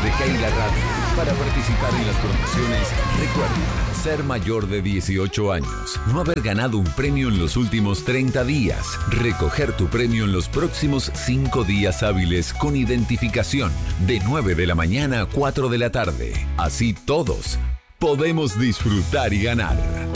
de Keila Radio. Para participar en las promociones, recuerda ser mayor de 18 años, no haber ganado un premio en los últimos 30 días, recoger tu premio en los próximos 5 días hábiles con identificación, de 9 de la mañana a 4 de la tarde. Así todos podemos disfrutar y ganar.